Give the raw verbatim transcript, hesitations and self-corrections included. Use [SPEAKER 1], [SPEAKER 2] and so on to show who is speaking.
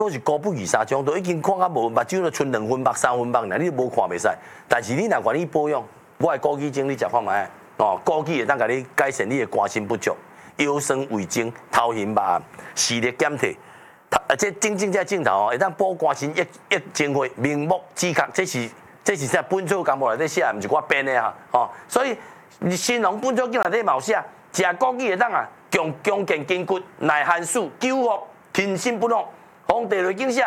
[SPEAKER 1] 都是高不二三种，都已经看啊无目睭都剩两分目、三分目啦，你都无看袂使。但是你若愿意保养，我的枸杞精你食看卖哦，枸杞会当甲你改善你的肝肾不足、腰酸胃经、头晕目暗、视力减退。啊，这真正这镜头哦，会当保肝肾益益精血、明目止渴，这是这是啥本草纲目内底写，毋是我编的哈哦。所以新农本草经内底嘛有写，食枸杞会当啊强强健筋骨、耐寒暑、救活、轻心不老。皇帝内经写，